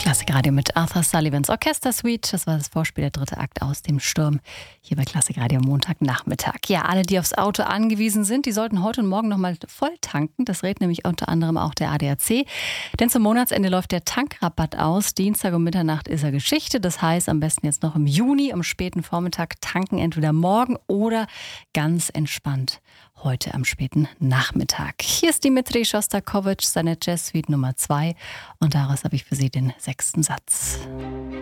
Klassikradio mit Arthur Sullivans Orchestersuite. Das war das Vorspiel, der dritte Akt aus dem Sturm. Hier bei Klassikradio Montagnachmittag. Ja, alle, die aufs Auto angewiesen sind, die sollten heute und morgen nochmal voll tanken. Das rät nämlich unter anderem auch der ADAC. Denn zum Monatsende läuft der Tankrabatt aus. Dienstag um Mitternacht ist er Geschichte. Das heißt, am besten jetzt noch im Juni, am späten Vormittag tanken, entweder morgen oder ganz entspannt heute am späten Nachmittag. Hier ist Dmitri Schostakowitsch, seine Jazzsuite Nummer 2. Und daraus habe ich für Sie den 6. Satz.